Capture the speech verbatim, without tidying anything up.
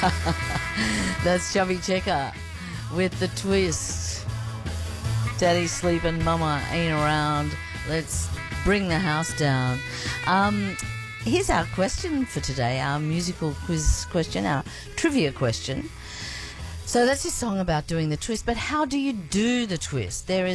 That's Chubby Checker with the twist. Daddy's sleeping, Mama ain't around. Let's bring the house down. Um, here's our question for today, our musical quiz question, our trivia question. So that's a song about doing the twist, but how do you do the twist? There is